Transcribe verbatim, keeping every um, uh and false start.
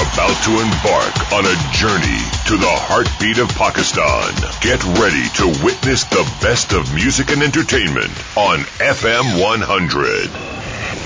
about to embark on a journey to the heartbeat of Pakistan. Get ready to witness the best of music and entertainment on F M one hundred.